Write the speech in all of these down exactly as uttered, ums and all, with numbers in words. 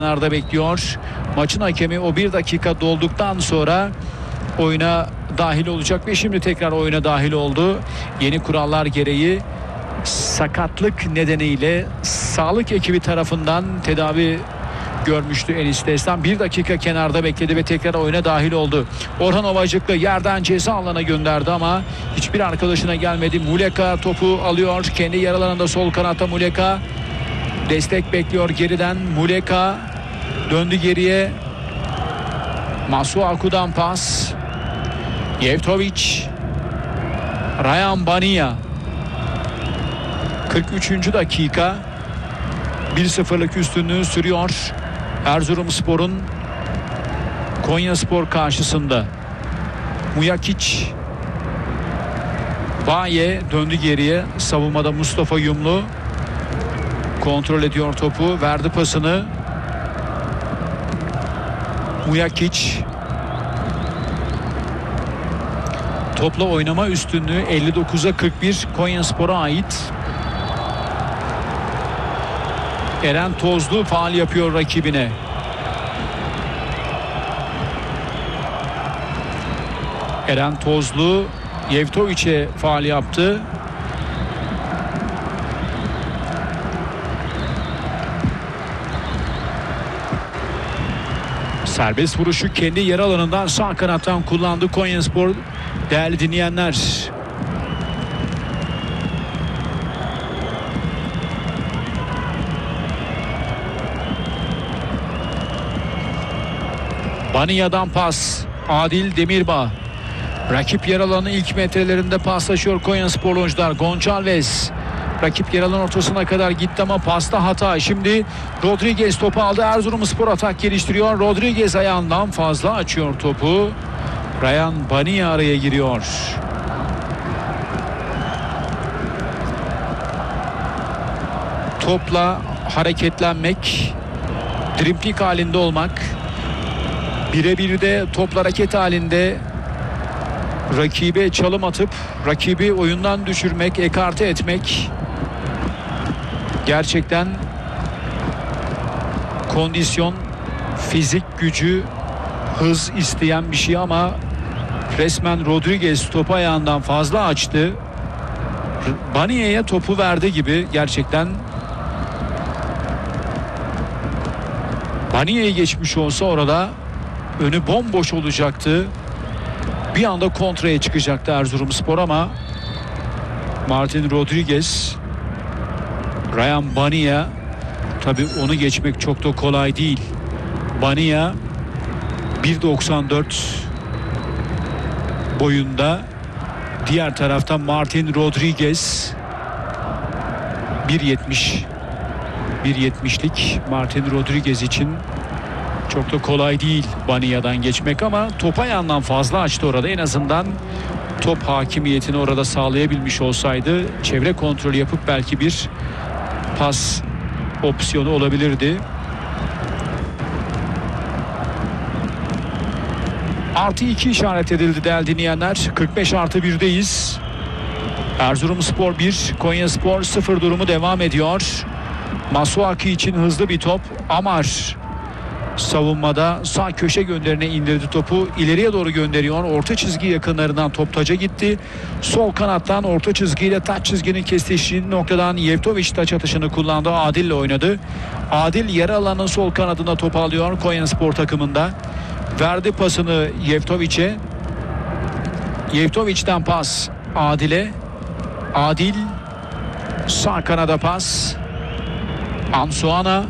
kenarda bekliyor. Maçın hakemi o bir dakika dolduktan sonra oyuna dahil olacak ve şimdi tekrar oyuna dahil oldu. Yeni kurallar gereği sakatlık nedeniyle sağlık ekibi tarafından tedavi görmüştü Enis Destan. Bir dakika kenarda bekledi ve tekrar oyuna dahil oldu. Orhan Ovacıklı yerden ceza alanına gönderdi ama hiçbir arkadaşına gelmedi. Muleka topu alıyor. Kendi yaralarında sol kanatta Muleka. Destek bekliyor geriden. Muleka döndü geriye. Masuaku'dan pas. Jevtovic. Ryan Bania. kırk üçüncü dakika. bir sıfırlık üstünlüğü sürüyor Erzurumspor'un Konyaspor karşısında. Mujakic. Baye döndü geriye. Savunmada Mustafa Yumlu kontrol ediyor topu. Verdi pasını. Mujakic. Topla oynama üstünlüğü elli dokuza kırk bir Konyaspor'a ait. Eren Tozlu faul yapıyor rakibine. Eren Tozlu Jevtovic'e faul yaptı. Serbest vuruşu kendi yer alanından sağ kanattan kullandı Konyaspor değerli dinleyenler. Bania'dan pas. Adil Demirbağ. Rakip yer alanının ilk metrelerinde paslaşıyor Konyaspor oyuncular. Gonçalves. Rakip yer alanın ortasına kadar gitti ama pasta hata. Şimdi Rodriguez topu aldı. Erzurumspor atak geliştiriyor. Rodriguez ayağından fazla açıyor topu. Ryan Bania araya giriyor. Topla hareketlenmek, dribbling halinde olmak, birebir de topla hareket halinde rakibe çalım atıp rakibi oyundan düşürmek, ekarte etmek gerçekten kondisyon, fizik gücü, hız isteyen bir şey ama resmen Rodriguez topu ayağından fazla açtı. Bania'ya topu verdi gibi gerçekten. Bania'ya geçmiş olsa orada önü bomboş olacaktı. Bir anda kontraya çıkacaktı Erzurumspor ama Martin Rodriguez, Ryan Bania, tabii onu geçmek çok da kolay değil. Bania bir doksan dört boyunda. Diğer taraftan Martin Rodriguez bir yetmiş bir yetmişlik Martin Rodriguez için çok da kolay değil Bania'dan geçmek ama top ayağından fazla açtı orada. En azından top hakimiyetini orada sağlayabilmiş olsaydı çevre kontrolü yapıp belki bir pas opsiyonu olabilirdi. Artı iki işaret edildi değerli dinleyenler. kırk beş artı birdeyiz. Erzurumspor bir, Konyaspor sıfır durumu devam ediyor. Masuaki için hızlı bir top. Amar savunmada sağ köşe gönderine indirdi topu. İleriye doğru gönderiyor. Orta çizgi yakınlarından top taca gitti. Sol kanattan orta çizgiyle taç çizginin kesiştiği noktadan Jevtovic taç atışını kullandı. Adil ile oynadı. Adil yarı alanın sol kanadına topu alıyor Konyaspor takımında. Verdi pasını Jevtovic'e. Jevtovic'ten pas Adil'e. Adil sağ kanada pas. Ansuana.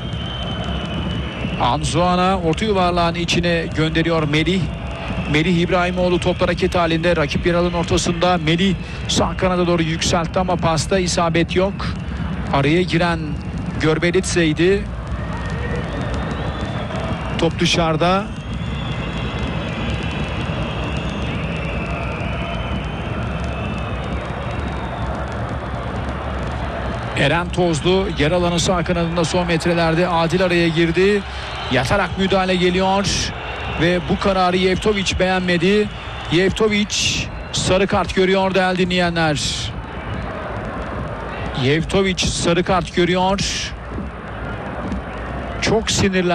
Ansuana orta yuvarlağın içine gönderiyor Melih. Melih İbrahimoğlu topla hareket halinde. Rakip yer alanın ortasında. Melih sağ kanada doğru yükseltti ama pasta isabet yok. Araya giren Görbelitse'ydi. Top dışarıda. Eren Tozlu yer alanı sağ kanadında son metrelerde. Adil araya girdi. Yatarak müdahale geliyor. Ve bu kararı Jevtovic beğenmedi. Jevtovic sarı kart görüyor değerli dinleyenler. Jevtovic sarı kart görüyor. çok sinirlendi.